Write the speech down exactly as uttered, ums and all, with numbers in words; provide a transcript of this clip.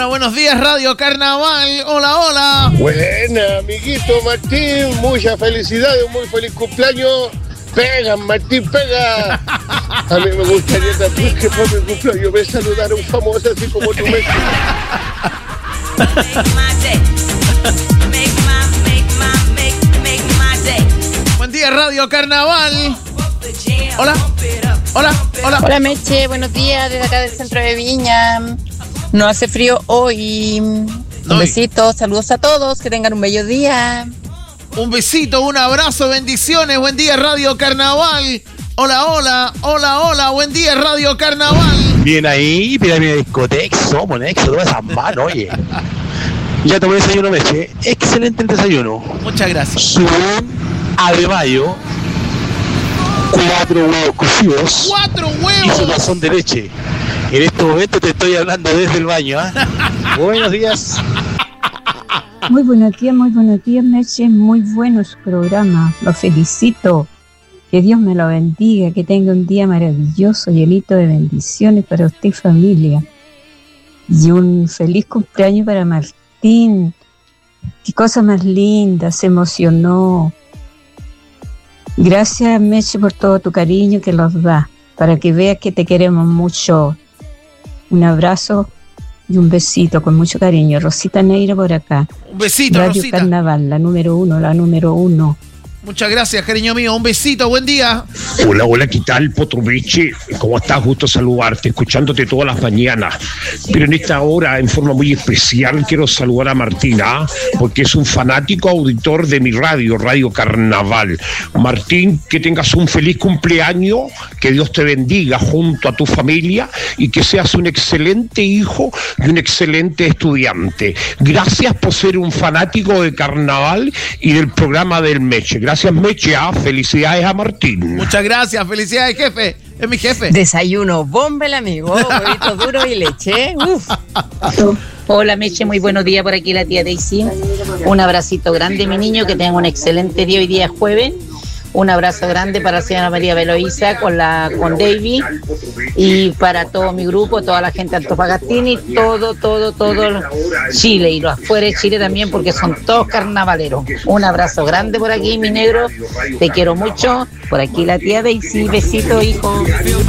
Hola, buenos días, Radio Carnaval. Hola, hola. Buena, amiguito Martín. Muchas felicidades, muy feliz cumpleaños. Pega, Martín, pega. A mí me gustaría también que por mi cumpleaños me saludara un famoso así como tú me. Buen día, Radio Carnaval. Hola, hola, hola. Hola, Meche, buenos días desde acá del centro de Viña. No hace frío hoy. Un no, besito, saludos a todos, que tengan un bello día. Un besito, un abrazo, bendiciones. Buen día, Radio Carnaval. Hola, hola, hola, hola. Buen día, Radio Carnaval. Bien ahí, Pirámide Discoteca, somos Nexo, todas esas manos, oye. Ya tomé desayuno, Meche. Excelente el desayuno. Muchas gracias. Su ave mayo, cuatro huevos cocidos. ¡Cuatro huevos! Y su tazón de leche. En este momento te estoy hablando desde el baño, ¿eh? Buenos días. Muy buenos días, muy buenos días, Meche. Muy bueno su programa. Lo felicito. Que Dios me lo bendiga. Que tenga un día maravilloso, llenito de bendiciones para usted y familia. Y un feliz cumpleaños para Martín. Qué cosa más linda. Se emocionó. Gracias, Meche, por todo tu cariño que nos da. Para que veas que te queremos mucho. Un abrazo y un besito con mucho cariño. Rosita Neira por acá. Un besito, Radio Rosita. Carnaval, la número uno, la número uno. Muchas gracias, cariño mío. Un besito, buen día. Hola, hola, ¿qué tal, Potrovichi? ¿Cómo estás? Gusto saludarte, escuchándote todas las mañanas. Pero en esta hora, en forma muy especial, quiero saludar a Martina, porque es un fanático auditor de mi radio, Radio Carnaval. Martín, que tengas un feliz cumpleaños, que Dios te bendiga junto a tu familia y que seas un excelente hijo y un excelente estudiante. Gracias por ser un fanático de Carnaval y del programa del Meche. Gracias, Meche. Ah, felicidades a Martín. Muchas gracias, felicidades, jefe. Es mi jefe. Desayuno, bomba el amigo, huevito duro y leche. Uf. Hola, Meche, muy buenos días por aquí la tía Daisy. Un abracito grande, mi niño, que tenga un excelente día. Hoy día es jueves. Un abrazo grande para la señora María Beloísa con la con Davy y para todo mi grupo, toda la gente de Antofagastina y todo, todo, todo Chile y los afuera de Chile también, porque son todos carnavaleros. Un abrazo grande por aquí, mi negro, te quiero mucho. Por aquí la tía Daisy, besito, hijo.